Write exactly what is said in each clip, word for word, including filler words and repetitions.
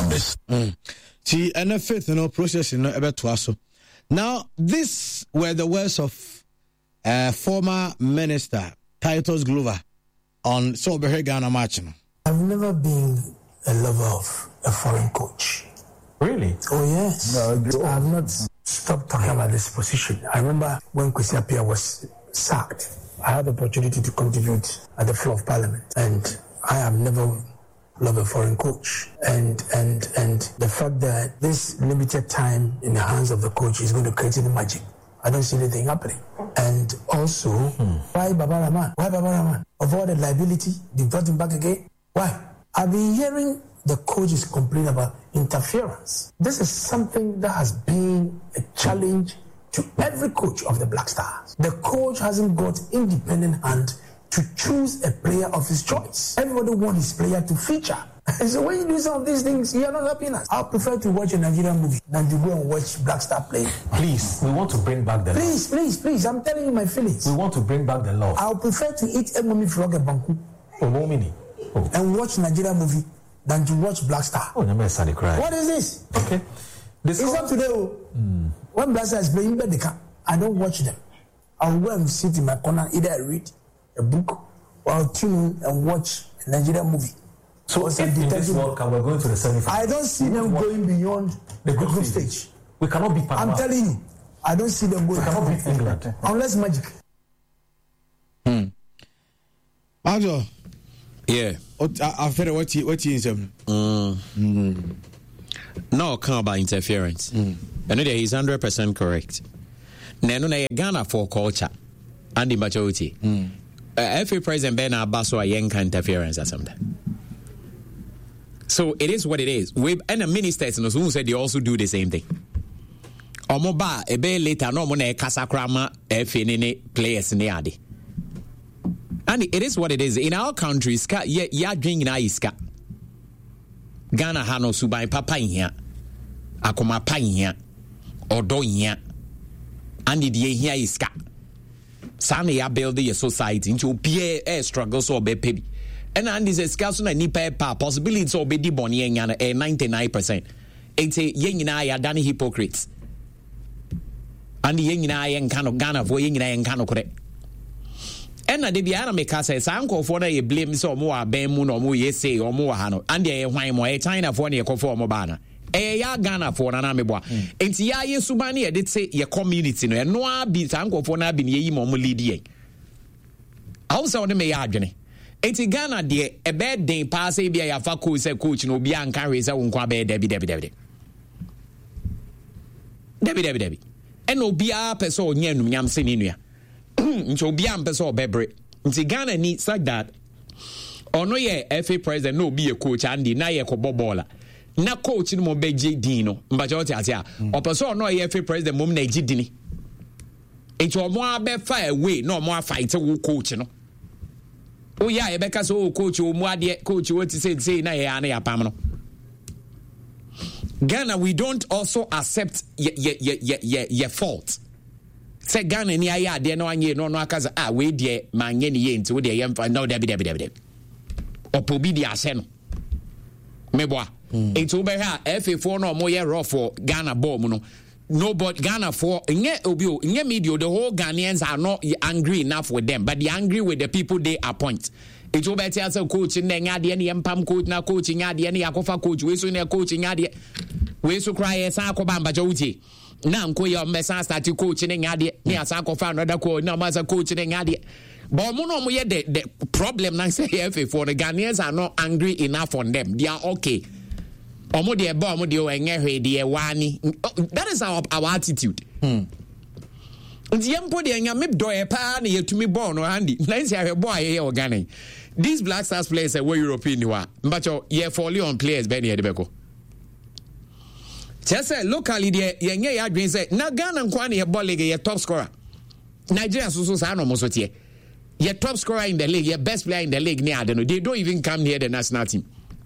Mm. See, and the faith, you know, process, you know, about to now, these were the words of uh, former Minister Titus Glover on Sober Ghana match. I've never been a lover of a foreign coach. Really? Oh, yes. No, I've not stopped talking about this position. I remember when Kwesi Appiah was sacked, I had the opportunity to contribute at the floor of Parliament, and I have never loved a foreign coach. And and and the fact that this limited time in the hands of the coach is going to create any magic, I don't see anything happening. And also, hmm. why Baba Rahman? Why Baba Rahman? Of all the liability, they brought him back again. Why? I've been hearing the coaches complain about interference. This is something that has been a challenge to every coach of the Black Stars. The coach hasn't got independent hand to choose a player of his choice. Everybody wants his player to feature. So when you do some of these things, you're not happy. I prefer to watch a Nigerian movie than to go and watch Black Star play. Please, we want to bring back the Please, love. please, please, I'm telling you my feelings. We want to bring back the love. I'll prefer to eat a mummy frog at Banku oh, oh. and watch Nigerian movie than to watch Black Star. Oh, never said cry. What is this? Okay. This it's not today. Mm. When Black Star is playing, I don't watch them. I'll go and sit in my corner, either I read a book or I'll tune in and watch a Nigerian movie. So if in this World Cup we're going to the semi-finals, I don't see them what? going beyond the group, group stage. stage. We cannot beat Panama. I'm telling you, I don't see them going. We cannot beat England unless magic. Hmm. Ajo. Yeah. I feel what you what you say. Mm. No, come about interference. Mm. And he's hundred percent correct. Neno na Ghana for culture. Andy Machoti. Mm. Uh, every president Ben Abaso a young interference or something. So it is what it is. We and the ministers and who said they also do the same thing. Omoba a be later no mona kasakrama efenene players ne ade. And it is what it is. In our country, ska ya ya dwin na iska. Ghana ha no suban papa hia. Akoma pa hia. Odo hia. And the hia iska. Sana ya build your society into be a struggle so be pebi. And Andy says, Scasso na nipa pa possibility so be di boni yana a ninety-nine percent. It's a yen na ya dani hypocrites. And the yen na yen kano Ghana for yen na yen kano correct. And na de biara me ka say sanko for na ye blame so mo aben mu no mo ye say o mo ha no. And ye hwan mo e China for na ye kofo mo ba na. E ya Ghana for na na me boa. Enti ya ye suba na ye de say ye community no. E no abi sanko for na bi ne yi mo mo lead ye. Hausa woni me ya adwene. Eti Ghana de a bad day pass a be a fa coach say coach no be an carry say won kwa be debi debi debi debi debi debi and obi a person onye num nyam se ni nua nti obi a person obebre nti Ghana ni like that ono ye F A president no be a coach and na ye ko bobola na coach no mo be din no mbaje o ti ase a o person no ye F A president mom na gi dini enti o mo abe fa away no mo fight wo coach no. Oh yeah, Rebecca so coach o muade coach what say say na ya na ya pam no. Ghana we don't also accept ye ye ye ye ye fault. Say Ghana ni aya de no anye no no akaza ah we de manye ni ye nti we de ye mfa no debi debi debi. Opobi di ase no. Meboa. Enti we ha F A four no mo ye raw for Ghana ball mu no. Nobody Ghana for nye obio nye media the whole Ghanaians are not angry enough with them but they angry with the people they appoint. It will better as a coach in the ngade ne empam coach na coach ngade ne yakofa coach we so ne coach ngade we so cry esa akoba mbaja uti na nko ye mesa start coach ne ngade ne asa akofa another coach na masa coach ne ngade but mo no mo ye the the problem na say F A for the Ghanaians are not angry enough on them. They are okay. Omo de eba omo de o enye hwe de wani. That is our our attitude. Hmm. Nti yempo de anya me do e pa na yetumi ball no handi. Na nsi ahwe ball aye o Ghana. These Black Stars players are European wa. Mbacho ye for on players be na yedebeko. Chese locally de yenye ya adwen say na Ghana nkwa na ye ball league ye top scorer. Nigeria so so sa no mo so tie. Ye top scorer in the league, ye best player in the league near they don't even come near the national team.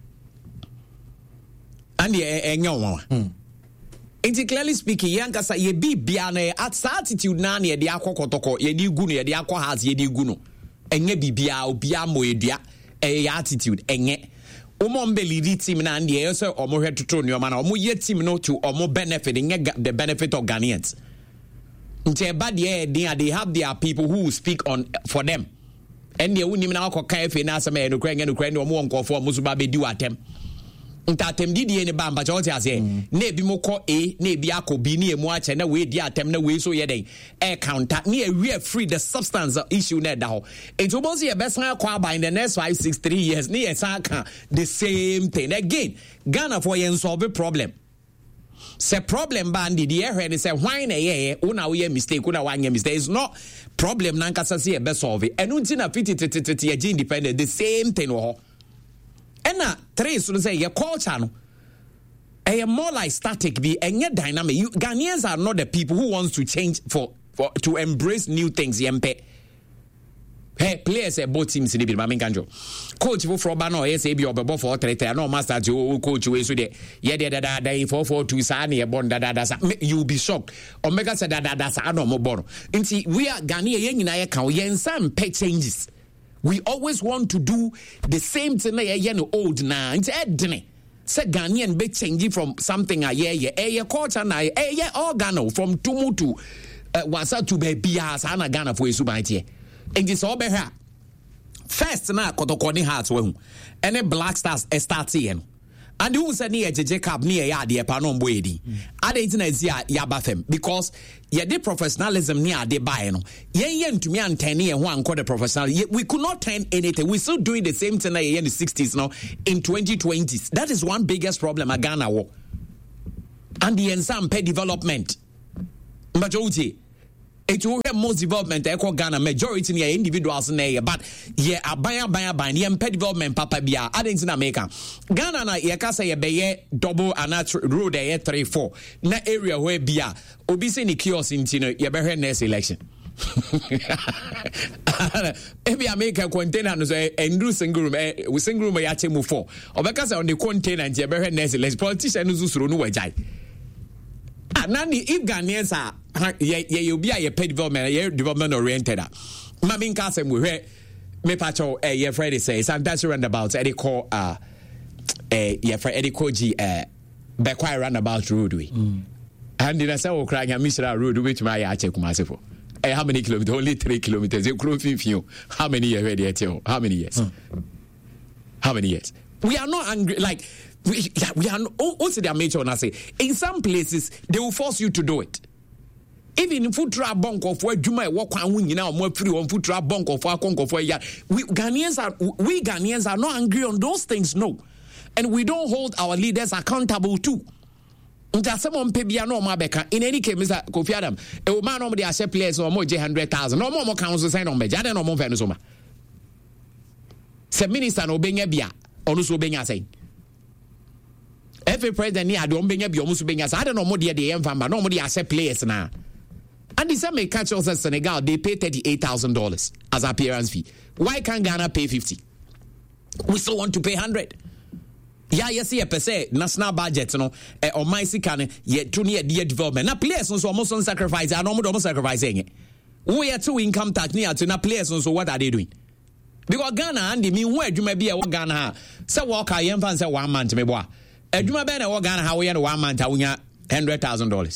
And ye enyo wa. Inti clearly speaking, yankasa ye bi bia na at attitude na na ye de akokotoko, ye di gu no, ye de akwa has ye di gu no. Enye bibia obia mo edua, e attitude enye. Omo be lead team na and the so omo head to throw your man omo ye team no to omo benefiting the benefit of Ghanaians. Nte bad ye they have their people who speak on for them. And the women now ko kai fe na asema no kran no kran no omo nko for musuba be di watem. Nta atem di di ne ba mba chote ase na ebi mo ko A na ebi akọ B na emu ache na we di atem na we so ye den e counter na e we free the substance issue na da ho. It will be best na kwa by in the next five six three years na yes aka the same thing again. Ghana for yen solve problem. Say problem bandi the air and say why na ye una we mistake una wanye mistake is not problem na nkasa say be solve enu nti na fifty thirty ye independent the same thing ho. And na three so say your culture no eh more like static be any dynamic. You Ghanaians are not the people who wants to change for for to embrace new things yempe. Hey, players eh both teams ni bi ma menkanjo. Coach for from no yes e bi obebo for three three no master jo coach we so de ye de da da four four two sa na ye bon da da da sa you be shocked. Omega said da da da sa no mo bon. Nti we are Ghanaian ye nyina ye kan ye nsan pay changes. We always want to do the same thing na ye no old na. Nti edene. Say Ghanaian be changing from something a ye ye e ye culture na e ye all Ghana from tumu to uh, wasa to be bia sa na Ghana for esu ban tie. Nti so be ha. First na kotokoni hearts we hu. Any Black Stars e start here. And who said near J J Cup near ya de pa no mboedi. Ade ntina zia ya ba fam because ye de professionalism near de buy no. Yen yen to me antene ye ho anko the professional. We could not turn anything. We still doing the same thing in the sixties now in twenty twenties. That is one biggest problem at Ghana wo. And the ensam pay development. Majority it will have most development echo Ghana majority near individuals na but yeah abaya baya baya yeah pay development papa bia adin na America Ghana na ye ka say ye be double another road e three four na area where bia obi say ni kiosk into no ye be hwe next election ebi America container no say endru single room eh we single room ya chemu four obeka say on the container ye be hwe next election politician no zuro no wajai Nani if Ghanaians are ye ye be a pay development ye development oriented. Mami nkase mu hwe me pacho eh ye Friday say sometimes roundabout e dey call uh eh ye Friday e dey call G eh be quite roundabout road we. And in a say o kra nya misra road which my ya check Kumasi for. Eh how many kilometers? Only three kilometers. You grow fifteen. How many years ready tell? How many years? How many years? We are not angry like We, yeah, we are also the major when I say in some places they will force you to do it. Even in food trap bunk of where Juma walk on win now more free on food trap bunk of our conco for yeah. We Ghanaians are we Ghanaians are not angry on those things, no. And we don't hold our leaders accountable too. Someone pay no mabeka. In any case, Mister Kofi Adam, a man on the asset players or more hundred thousand. No more council sign on Beja, no more Venezuela. Se minister no benya bia, onuso benya saying. Every president here don't bring up your musubingas. I don't know more the enfamba, no more the asset players now. And the same catch us Senegal, they pay thirty-eight thousand dollars as appearance fee. Why can't Ghana pay fifty? We still want to pay one hundred. Yeah, yes, yeah, per se, national budget, you know, eh, on my sick, yet to near the development. Now, players also almost on sacrifice, I don't know sacrificing it. We are two income tax near to now players also what are they doing? Because Ghana and the mean where you may be a Ghana, so walk I am fan say one man to me, boy. Eduma bena wo Ghana how we and one month awunya one hundred thousand dollars.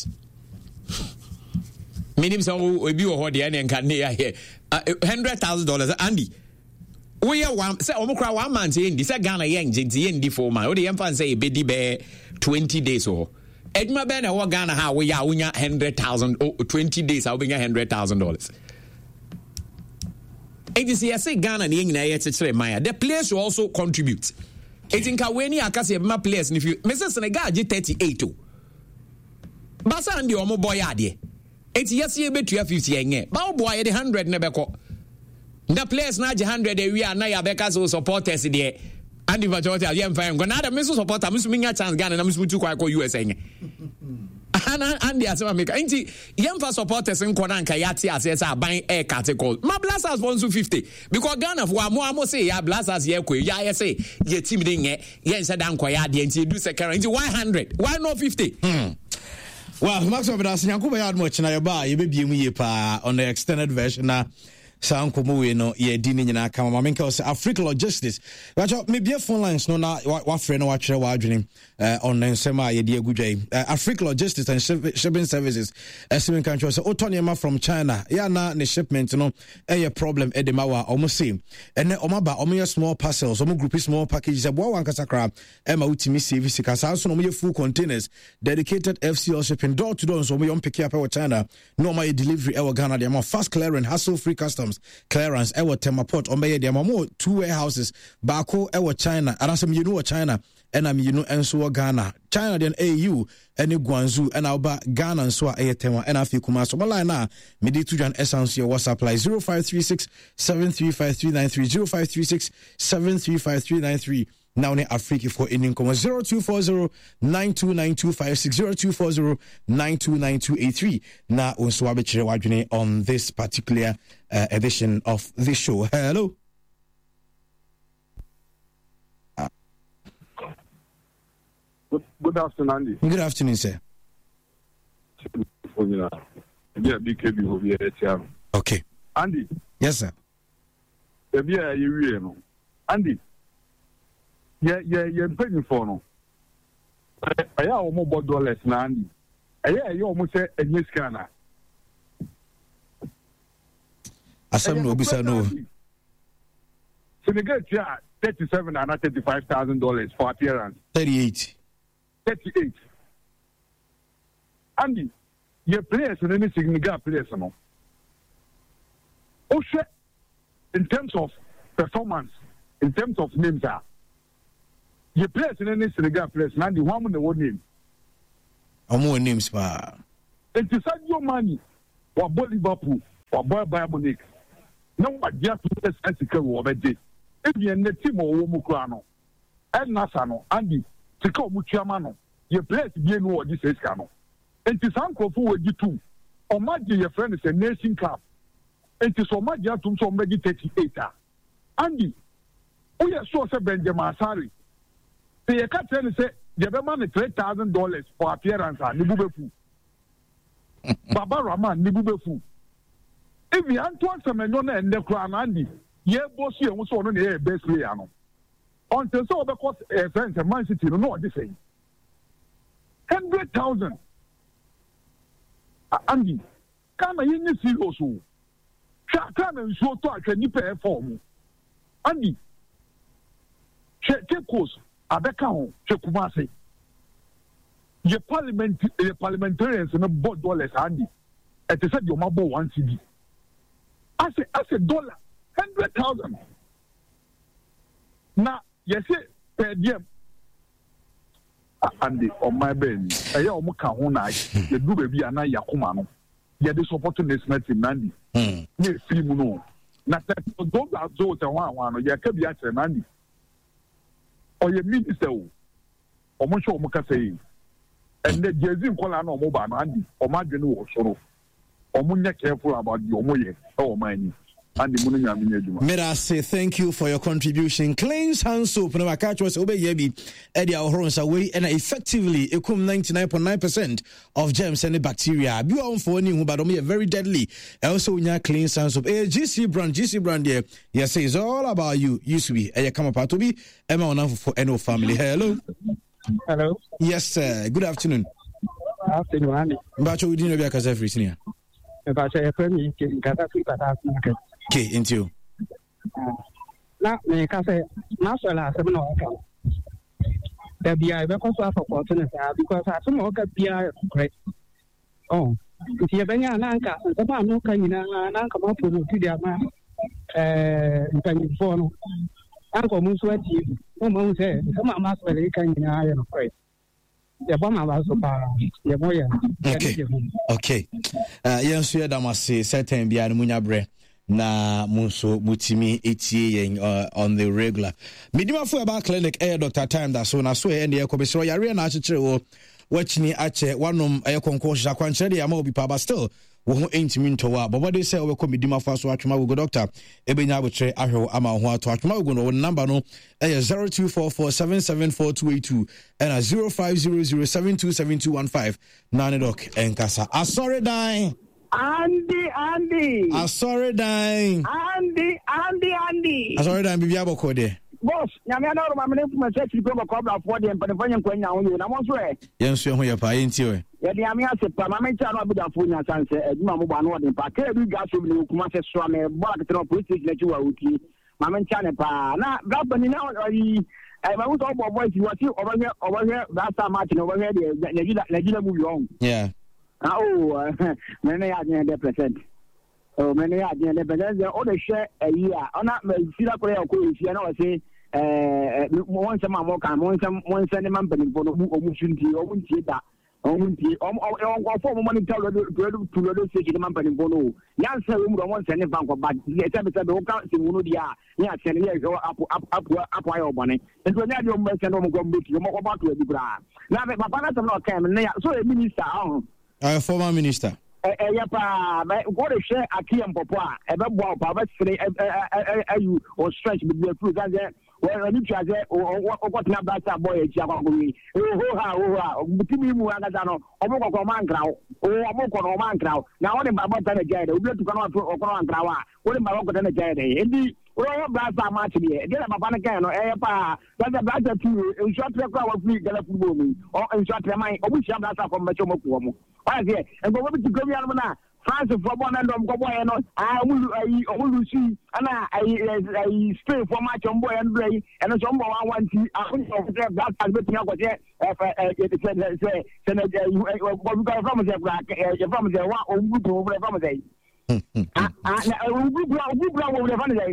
Minim so obi wo ho de ene nka ne ya here one hundred thousand dollars Andy. We are one say omukra one month indi say Ghana yen jinti indi for man. O de yemfa say e be di be twenty days o. Eduma bena wo Ghana how we ya awunya one hundred thousand oh, twenty days awunya one hundred thousand dollars. And you see I say Ghana ni nyina ye chechire man. The players will also contribute. It's in Kaweni Akasi my players if you Missus Senegal G thirty-eight too. Basa and the Omo boy ade. It's yes ye bet you fifty yen. Bow boy the hundred nebeko. The players na hundred we are na ya beka so supporters there. And the majority are yem fine. Gonna the miss supporter miss me chance Ghana na miss mutu kwa U S A. And and the asema make. Inti yem fa supporters in Kona nka yati ase say ban air category. My blasters one to fifty because Ghana for mo amo say ya blasters ye kwe ya ye say ye team dey nye ye say dan kwa ya de nti do second nti one hundred why not fifty? Hmm. Well, Max of us Yankuba yard much na ba ye be bi mu ye pa on the extended version na saa nkɔmmɔ wei no yɛdi ne nyinaa ka ma menka sɛ Africa Logistics wacho mebia phone lines no na wafrɛ no watwerɛ w'adwene uh, on nsɛm a yɛde agu dwa yi uh, Africa Logistics and Ship- Shipping Services ɛsɛ menka nkyerɛ sɛ wotɔ nneɛma from China yɛ na ne shipment no ɛyɛ problem ɛde ma wa ɔmo se ɛnɛ ɔmo aba ɔmo yɛ small parcels ɔmo group small packages ɛboa wankasa kra ɛma wotumi save sika saa nso no ɔmo yɛ full containers dedicated F C L shipping door to door nso ɔmo yɛ ɔmo pick up ɛwɔ China no ɔmo yɛ delivery ɛwɔ Ghana deɛ ma fast clearance hassle free customs clearance ɛwɔ Temaport ɔmbɛyɛ deɛ ma mo two warehouses baako ɛwɔ China anasɛ mmienu wɔ China ɛna mmienu nso wɔ Ghana China deɛ A U ɛne Guangzhou ɛna ɔba Ghana nso a ɛyɛ Tema ɛna afei kuma so ɔmo na mede to dwan essence yɛ WhatsApp line zero five three six seven three five three nine three zero five three six seven three five three nine three now ne Africa for in income zero two four zero nine two nine two five six zero two four zero nine two nine two eight three na unso abechire wadwene on this particular uh, edition of the show. Hello. Good, good afternoon, Andy. Good afternoon, sir. Yeah, B K B will be here. Okay. Andy. Yes, sir. Yeah, you know. Andy. Yeah, yeah, you're paying for no. I have almost dollars now, Andy. Yeah, you almost say a new scanner. Asam no bisa no. Senegal yeah, thirty-seven and thirty-five thousand dollars for appearance. Thirty-eight. Thirty-eight. Andy, your players and any Senegal players no. Oh shit! In terms of performance, in terms of names are. Your players in any Senegal players, now the one with the one name. Omo names pa. It is your money. Or boy Liverpool, or boy Bayern Munich. No what just to say secret over day. If you are the team or Womukrano, and Nasano, Andy, to come with Chamano, your players be no this is cano. It is uncle for you too. Or my dear friend is a nation club. It is so much just to some thirty-eight. Andy, oh yes, so say Benjamin Asari. The captain say the man three thousand dollars for appearance and Nibubefu. Baba Rahman Nibubefu. If you Antoine Semenona and the Crown Andy, ye bossy and was on the best player. Until so because a friend and Man City no what they say. Hundred thousand. Andy, come in see also. Come and show to a nipa form. Andy, check course. Abeka ho Chekumase. Your parliament, your parliamentarians no board dollars Andy. It is said your mabo one C D. I say, I say dollar hundred thousand. Now, you say per diem. Andy on my ben. I ya omo ka ho na. You do baby ana yakuma no. You dey support this team Andy. Hmm. You film no. Na those are those one one no. You can be at Andy. Or your minister, or much of Mocasay, and the Jazim Colano Mobile Andy, or Margin or Soro, or Munya careful about your money, or money, and the money. May I say thank you for your contribution. Cleanse hand soap, no, I catch was obey Yebi, Eddie our horns away, and effectively, it come ninety-nine point nine percent of germs and bacteria. Be on for any who but only very deadly. Also, when you cleanse hand soap, a G C brand, G C brand, yeah, yes, it's all about you. Used to be, a come apart to be, Emma on for any family. Hello. Hello. Yes, sir. Good afternoon. Afternoon, Andy. Bacho, we didn't know because everything here. About a friend in Gaddafi, but I think. Okay, into you. Now, me can say, Master has seven or there be a record for opportunity because I some more be a great. Oh, if you have any ananka, the man no can in an anchor up to the man, uh, can phone. Uncle Muswati, no one said, come on, Master, you can in iron afraid. The bomber was about your boy. Okay, okay. Uh, yes, we had a massy certain be Munya Bre. Na munso mutimi etie uh, on the regular. Midima for about clinic air Doctor Time that so na so e ne ekobesro yare na achire wo wachini ache wanom aye konkohya kwanchire de ama obi pa ba still wo ho entimi ntowa bobode say we ko midima for so atwuma wo doctor ebenya abotre ahwe ama ho ato atwuma wo no number no eh zero two four four seven seven four two eight two and zero five zero zero seven two seven two one five nane doc enkasa asore dan Andy, Andy. I sorry, dying. Andy, Andy, Andy. I sorry, dying. Bibi aboko de. Boss, nyame na ro ma me fu me search ko ko bra for de mpa de fanya kwanya ho yo na mo so e. Yen so ho ya pa yen ti we. Ye de ame ase pa ma me cha no abida fo nya sanse aduma mo ba no de pa ka bi ga so bi kuma se so me bo la ketro police station na chi wa uti. Ma me cha ne pa na ga bani na ori eh ma wo so bo boy ti wa ti obahe obahe that time match no obahe de Nigeria Nigeria movie on. Yeah. Ah oh me na ya one hundred percent. Oh, many are the independence. All the share a year. On that, see that Korea, you know, say, uh, once a month, once a once a month, for the opportunity, or won't see that. Or for money to the city, man, and Bono. Yan say, we don't want any bank, but yes, I said, don't count the Munodia. Yes, and yes, go up, up, up, up, wire money. And when you make a normal go book, you more about to the bra. Now, my father not came, so a minister, a former minister. Eh pa go dey share akiem popo a e be bo pa be sere ayu o stretch be the fruit that we ni twa say o go tina basa boy e chia kwa go wi ho ha ho ha bitimi mu agaza no o mo kokko man krawo o mo ko no man krawo na o de ba bo tane jai de o bletu kan o ko man krawo a o de ba bo tane jai de endi o yo basa match bi e de ba pa na kan no eh pa that the basa tu e short track wa free gala football mi o e short track mai o bu shia basa ko mbecho mo ko mo why there and go be to go ya na France for one and um go boy no I will I will see ana I I stay for match on boy and play and so mo one one ti I think of that that be tia go say eh say say say you what we got from say you from say wa o group over from say ah ah o group o group over from say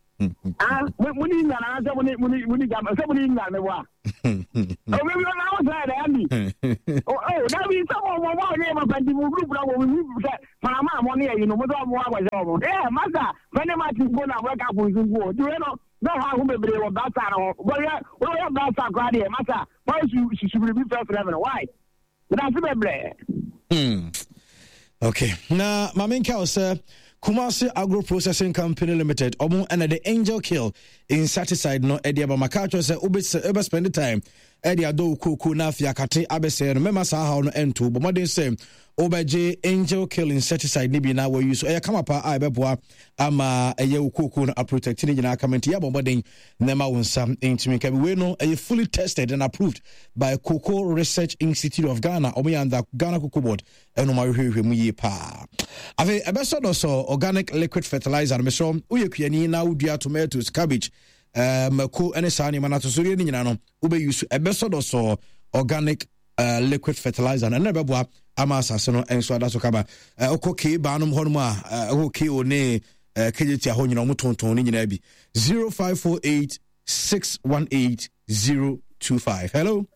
ah muni na na say muni muni muni jam say muni na me wa oh maybe na o say that me oh oh that be some of what we ma bandi mu group na we say mama money you know mo do mo wa say eh master when ma ti go na work up with go do you know no how who be bre that na go ya go ya that kwa dey master why you she should be first level why that be bre hmm okay na mamenka o say Kumasi Agro Processing Company Limited, Omo and the Angel Kill insecticide no Edia Bamakacho say Uber spend the time Edia do kuku na fiakate abese no mema sa ha no ento but modern say Obeje Angel Kill insecticide ni bi na we use e kama pa a beboa ama eye kuku no protect ni na comment ya bomodin nema wonsam intimi ka we no e fully tested and approved by Cocoa Research Institute of Ghana omo yanda Ghana Cocoa Board eno ma hwehwe mu yi pa ave ebeso do so organic liquid fertilizer me so uyekuani na udua tomatoes cabbage uh, mako ene sani manato so ni nyina no ube use ebeso do so organic uh, liquid fertilizer na nebeboa ama asase no enso adaso kaba uh, okoke ba no hono a uh, okoke one uh, kejeti aho nyina mo tonton ni nyina bi zero five four eight six one eight zero two five. Hello.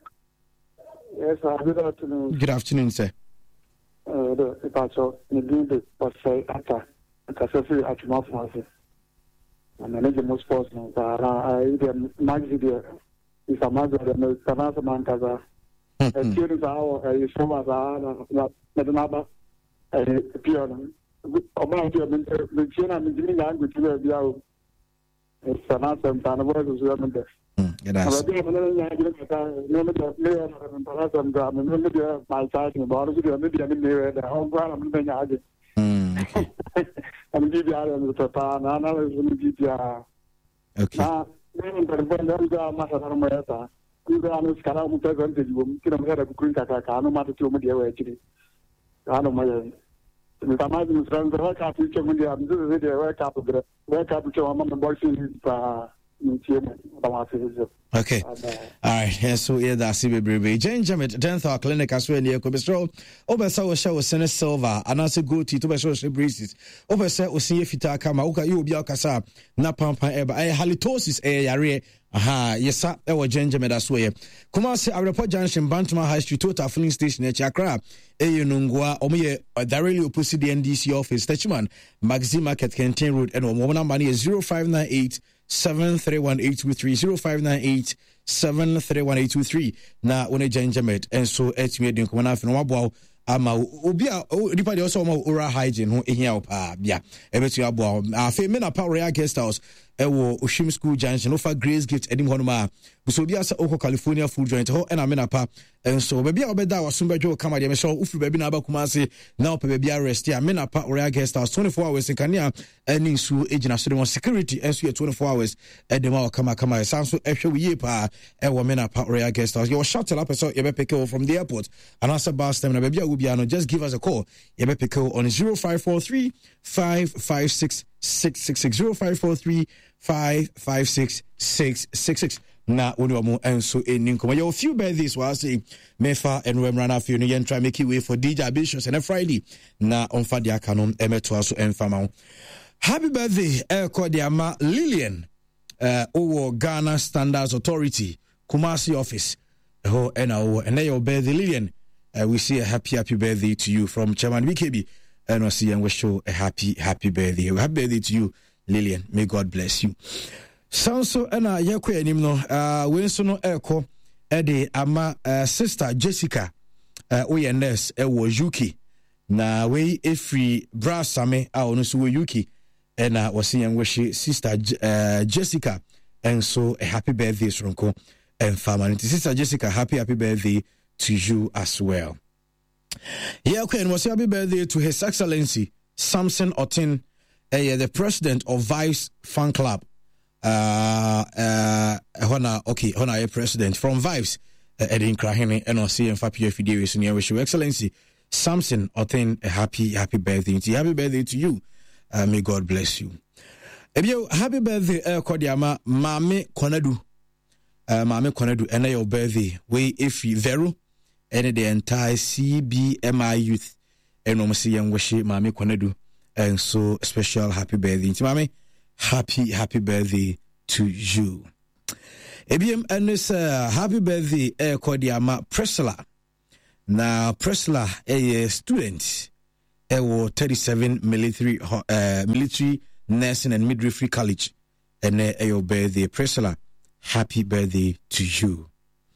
Yes, sir. Good afternoon. Good afternoon, sir. Uh, the pastor, the leader, pastor, ata, kasafi atuma fasi. And I need the most possible. But I either magzi there is a magzi there. No, tanasa mankaza. A series hour, a shoma za na na naba. A piano. Oba piano. The piano. The piano. Language there biao. Tanasa tanaba is there. Gracias. Okay. All right. Yes, so yeah, that's it, baby. Benjamin, tenth hour clinic as well. Near Cobestro. Obesa was show Senate Silver, and also go to Tobesho Breezes. Obesa was see if you take Kama, Uka, you be Alcasa, Napampa, Eba, a halitosis, a yare. Aha, yes, sir. That was Benjamin as well. Kumasi, I report Junction, Bantama High Street, Total Filling Station, Chakra, Eyunungwa, Omiye, directly opposite the N D C office, Touchman, Maxi Market, Kenton Road, and Womana Money is zero five nine eight. seven three one eight two three zero five nine eight seven three one eight two three na one Janjamet and so etime den ko na afi no wabo ama obi a nipa de also ma oral hygiene ho ehia opa bia ebetu abo afi me na Power Guest House ɛwɔ Oshim School Junction ofa Grace Gift edim hɔ no ma so bi asa oko California Food Joint hɔ ɛna me na pa enso baabi a obeda wa somba dwo kama de me so ufiri baabi na aba Kumasi na opa baabi arrest ya me na pa Royal Guest House twenty-four hours nkania ani nsu egina so de security enso ye twenty-four hours ɛde ma kama kama sanso ɛhwɛ wiye pa ɛwɔ me na pa Royal Guest House you shuttle up so you be pick from the airport and answer bus terminal baabi a wo bia no just give us a call you be pick on zero five four three five five six six six six zero five four three five five six six six six na woni wa mo enso eni nkoma your few birthdays was say mefa and we run after you yen try make way for D J Ambitions and Friday na on fa dia kanon emeto aso emfa ma happy birthday e ko dia ma Lillian uh owo Ghana Standards Authority Kumasi office ho ena o and your birthday Lillian uh, we say a happy happy birthday to you from Chairman B K B and we see and we show a happy happy birthday happy birthday to you Lillian, may God bless you. Sanso ena yekwe anim no uh wenso no eko ede ama uh, sister Jessica uh oye nurse e wo U K na we efri brasame a ono so wo U K ena wose yen wehye sister uh, Jessica enso a happy birthday sonko and family sister Jessica happy happy birthday to you as well. Yekwe and was happy birthday to His Excellency Samson Otin, uh, the president of Vice Fan Club. Uh, uh, Hona, okay, Hona, a president from Vice, Edin Krahene, and I'll see and Fapi F D S, and I wish your Excellency Samson Otin a happy, happy birthday to you. Happy birthday to you. Uh, may God bless you. Ebyo, happy birthday, uh, Kodiama, Mame Konadu, uh, Mame Konadu, and your birthday, way if you veru, and the entire C B M I youth, and almost young wish Mame Konadu. And so special happy birthday to Mami. Happy, happy birthday to you. A B M and this uh, happy birthday, eh, Kodiama Priscilla. Now, Priscilla, a student, a war thirty-seven military, uh, military nursing and midwifery college. And a your birthday, Priscilla. Happy birthday to you.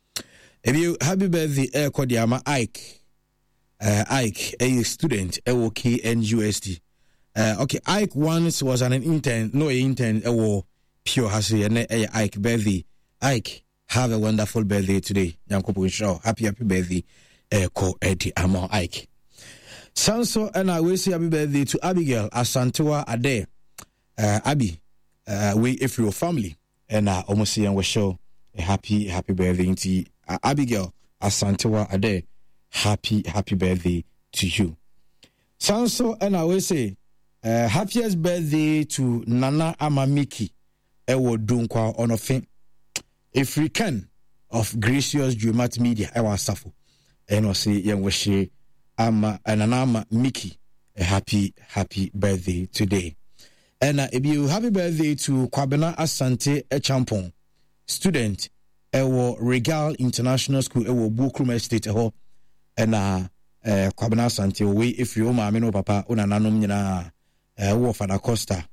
A B M, happy birthday, eh, Kodiama Ike. Uh, Ike, a student, a war K N U S D. Uh, okay, Ike once was an intern, no intern, a war pure hustle, and a Ike birthday. Ike, have a wonderful birthday today. Yankopo show, happy happy birthday, uh, ko Eddie Amo Ike. Sanso, and I will say happy birthday to Abigail Asantewa Ade, uh, Abby, uh, we if your family, and I almost see and we show a happy happy birthday to uh, Abigail Asantewa Ade, happy happy birthday to you. Sanso, and I will say. Uh, happiest birthday to Nana Amamiki Ewo Dunkwa Onofin. If we can of Gracious Jumat Media Ewa Safo. And I say young wish Ama Nana Miki a happy happy birthday today. And uh, if you happy birthday to Kwabena Asante Echampon, student Ewo Regal International School Ewo Bukrum Estate Eho. And uh, uh Kwabena Asante we if you ma no papa una nanom nyina Uh, wo Fada Costa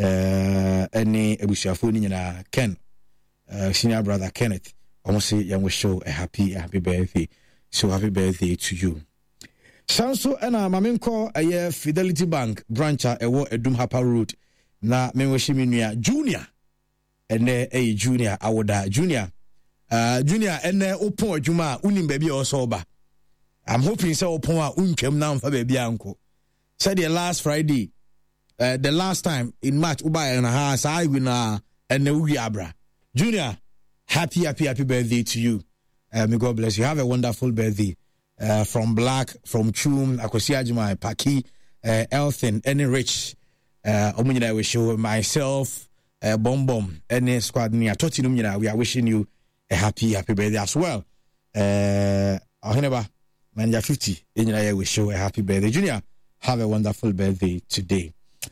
uh, any ebusuafo ni nyina Ken uh, senior brother Kenneth almost say young we show a happy happy birthday so happy birthday to you. Sanso ena mamenko a uh, Fidelity Bank branch a ewo Edum Hapa Road na menweshi minua Junior ene a Junior awoda Junior uh, Junior ene opon adwuma unim baby osoba. I'm hoping say opon a untwam na mfa baby anko said the last Friday. Uh, the last time in March, Uba and a house, I win uh, and Abra. Junior, happy, happy, happy birthday to you. Uh, may God bless you. Have a wonderful birthday. Uh, from Black, from Chum, Akosiajima, Paki, uh, Elthin, any rich. Uh, I wish you myself, uh, Bom Bom, any squad near Totinum. We are wishing you a happy, happy birthday as well. Uh, Aheneba, Manja fifty, and I wish you a happy birthday. Junior, have a wonderful birthday today.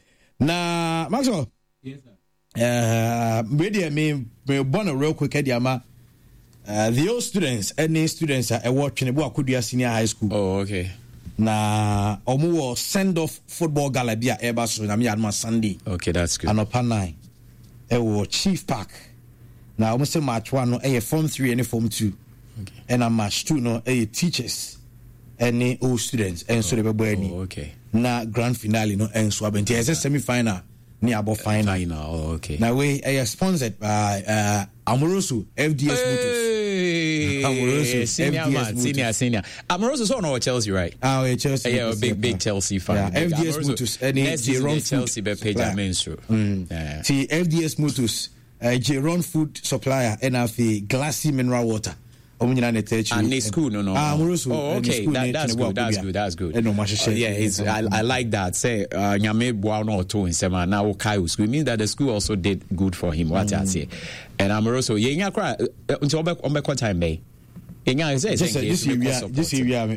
Na Maxwell. Yes, sir. Uh, media me me born a real quick ediama. Uh, the old students, any students are watching about Kudia Senior High School. Oh, okay. Na omu send off football gala bia eba so na me adma Sunday. Okay, that's good. Anopa nine. E wo Chief Park. Na omu se match one no e form three and form two. Okay. And a match two no e teachers. Any old students and so they be oh, okay. Na grand finale no and so abenti as a semi final ni abo final. Final, oh, okay. Now we are sponsored by uh, Amoroso F D S hey, Motors. Amoroso senior F D S man, Motors. senior, senior. Amoroso is on Chelsea, right? Ah, oh, Chelsea. Yeah, a big, big Chelsea fan. Yeah, Big F D S Amoroso, Motors. Any next season, J-Ron the Food Chelsea be paid supplier. mainstream. Mm. Yeah. See, F D S Motors, uh, J-Ron Food supplier, and have a glassy mineral water. And the school, no, no. Ah, Amoroso. Oh, okay. That, that's good. That's good. That's good. No, uh, yeah, it's, I, I like that. Say, Nyame Buano or two in Sema now Kai school. It means that the school also did good for him. What I say. And Amoroso, yeah, cry until what time may. This area, this area,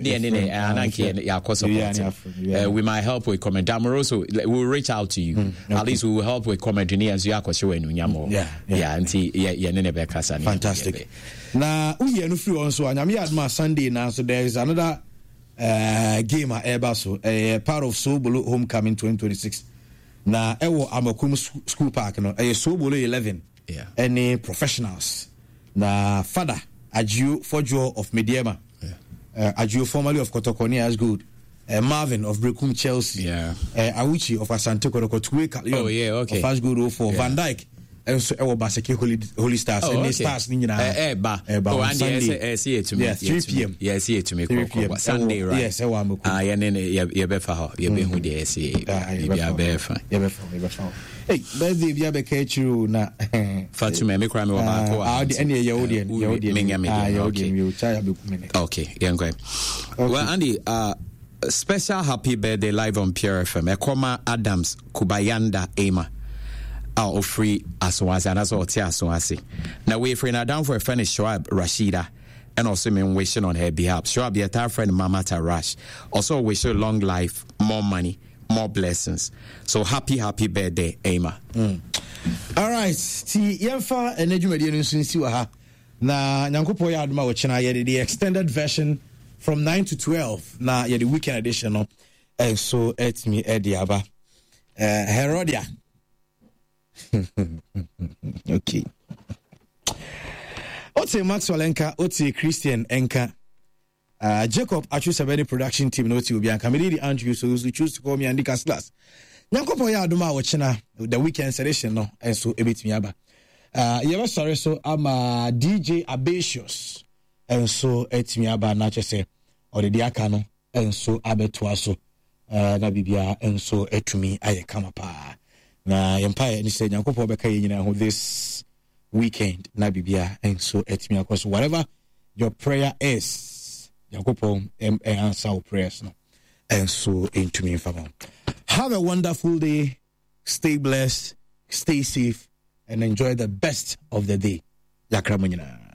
we might help with comment. Amoroso, we'll reach out to you. Mm, okay. At least we will help with comment. Yeah, yeah, yeah, and yeah, yeah, fantastic. Now, we are no free on so. I'm here at my Sunday now, so there is another uh, game at Airbaso, a uh, part of Sobolo Homecoming twenty twenty-six. Now, Ewo Amakum School Park, no, a Sobolo eleven. Yeah, any professionals. Now, father. Adju Fojo of Mediema, yeah. uh, Adju formerly of Kotokoni as good, uh, Marvin of Brekum Chelsea, yeah. uh, Awuchi of Asante Kotokwe, oh yeah, okay, of Fast Good for yeah. Van Dyke, and so Ewa Baseke Holy Holy Stars, oh, and okay. the Stars Nina, eh, ba, oh, and yeah, see it to me, yeah, three p.m. yeah, see it to me, three p.m. Sunday, right? Yes, Ewa Muku, ah, yeah, then yeah, yeah, befa, yeah, be who they say, yeah, befa, yeah, befa, befa. Hey, birthday bia be catchu na Fatuma me kra me wa ba ko ah any Yahudian Yahudian ah Yahudian you chaya be kumene okay yeah ngwe well Andy uh special happy birthday live on Pure F M Ekoma Adams Kubayanda Ema ah ofri aswase and so tia aswase na we free na down for a friend Shoaib Rashida and also me wishing on her behalf Shoaib your entire friend Mama Tarash also wish her long life, more money, more blessings. So happy, happy birthday, Emma. Mm. All right. Ti yemfa enejumedi no nsi wa ha. Na nyankopo ya aduma wo chena ye the extended version from nine to twelve. Na ye the weekend edition no. And so it's me Eddie Aba. Uh, Herodia. Okay. Ote Maxwell Enka, Ote Christian Enka. Uh, Jacob Achu Sabeni production team no ti obi anka me di Andrew so you choose to call me Andy Caslas. Nyankopo ya aduma wo chena the weekend edition no and so ebetimi aba. Uh ye sorry so I'm a D J Abatious and so etimi aba na che or the aka no and so abeto so uh na bibia and so etumi aye kama pa. Na empire ni say nyankopo be kai nyina ho this weekend na bibia and so etimi akos whatever your prayer is Yakopon and answer our prayers no. And so into me fam. Have a wonderful day. Stay blessed, stay safe, and enjoy the best of the day. Yakra munyina.